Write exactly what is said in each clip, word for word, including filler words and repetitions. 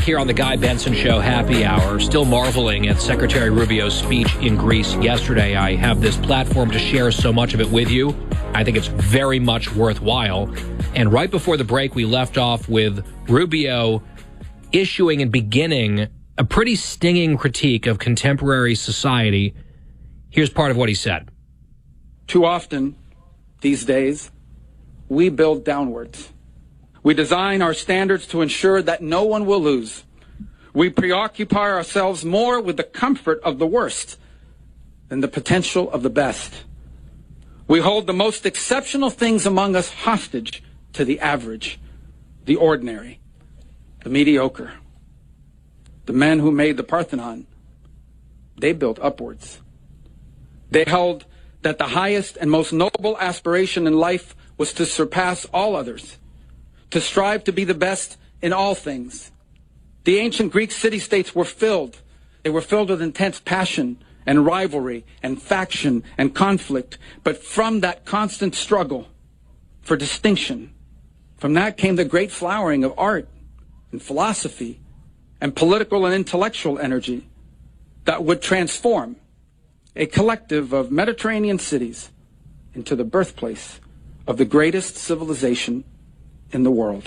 here on the Guy Benson Show Happy Hour. Still marveling at Secretary Rubio's speech in Greece yesterday. I have this platform to share so much of it with you. I think it's very much worthwhile. And right before the break, we left off with Rubio issuing and beginning a pretty stinging critique of contemporary society. Here's part of what he said. Too often, these days, we build downwards. We design our standards to ensure that no one will lose. We preoccupy ourselves more with the comfort of the worst than the potential of the best. We hold the most exceptional things among us hostage to the average, the ordinary, the mediocre. The men who made the Parthenon, they built upwards. They held that the highest and most noble aspiration in life was to surpass all others, to strive to be the best in all things. The ancient Greek city-states were filled. They were filled with intense passion and rivalry and faction and conflict. But from that constant struggle for distinction, from that came the great flowering of art and philosophy and political and intellectual energy that would transform a collective of Mediterranean cities into the birthplace of the greatest civilization in the world.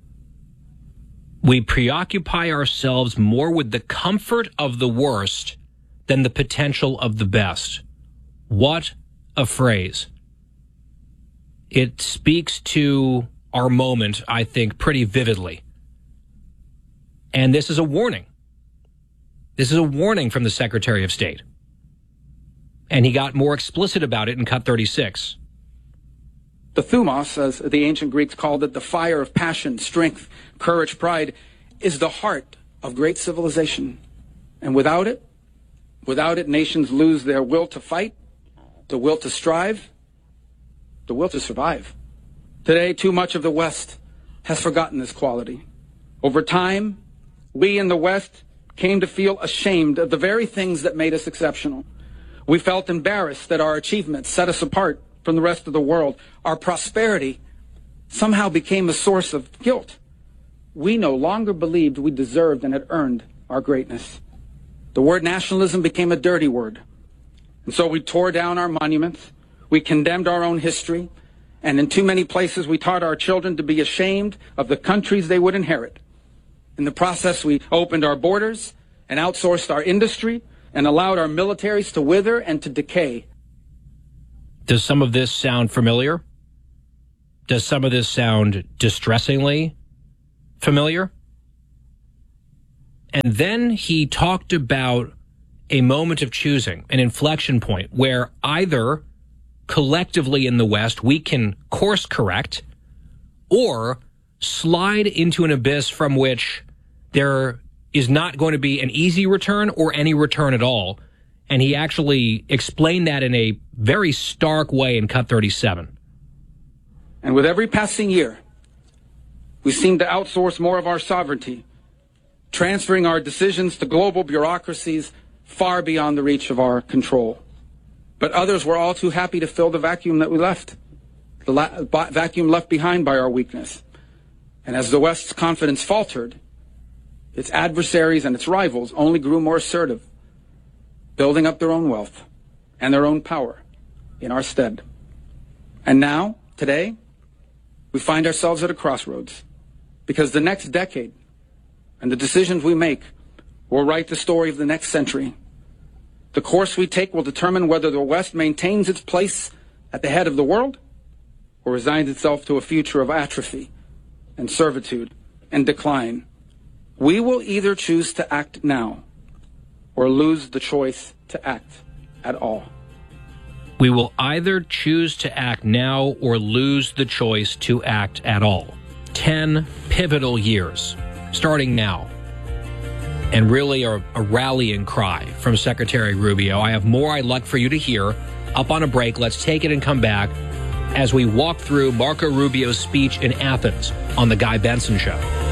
We preoccupy ourselves more with the comfort of the worst than the potential of the best. What a phrase. It speaks to our moment, I think, pretty vividly. And this is a warning. This is a warning from the Secretary of State. And he got more explicit about it in Cut thirty-six. The thumos, as the ancient Greeks called it, the fire of passion, strength, courage, pride, is the heart of great civilization. And without it, without it, nations lose their will to fight, the will to strive, the will to survive. Today, too much of the West has forgotten this quality. Over time, we in the West came to feel ashamed of the very things that made us exceptional. We felt embarrassed that our achievements set us apart from the rest of the world. Our prosperity somehow became a source of guilt. We no longer believed we deserved and had earned our greatness. The word nationalism became a dirty word. And so we tore down our monuments, we condemned our own history, and in too many places we taught our children to be ashamed of the countries they would inherit. In the process, we opened our borders and outsourced our industry and allowed our militaries to wither and to decay. Does some of this sound familiar? Does some of this sound distressingly familiar? And then he talked about a moment of choosing, an inflection point, where either collectively in the West we can course correct or slide into an abyss from which there is not going to be an easy return or any return at all. And he actually explained that in a very stark way in Cut thirty-seven. And with every passing year, we seem to outsource more of our sovereignty, transferring our decisions to global bureaucracies far beyond the reach of our control. But others were all too happy to fill the vacuum that we left, the la- vacuum left behind by our weakness. And as the West's confidence faltered, its adversaries and its rivals only grew more assertive, building up their own wealth and their own power in our stead. And now, today, we find ourselves at a crossroads, because the next decade and the decisions we make will write the story of the next century. The course we take will determine whether the West maintains its place at the head of the world or resigns itself to a future of atrophy and servitude and decline. We will either choose to act now or lose the choice to act at all. We will either choose to act now or lose the choice to act at all. Ten pivotal years, starting now. And really a, a rallying cry from Secretary Rubio. I have more I'd like for you to hear. Up on a break, let's take it and come back as we walk through Marco Rubio's speech in Athens on The Guy Benson Show.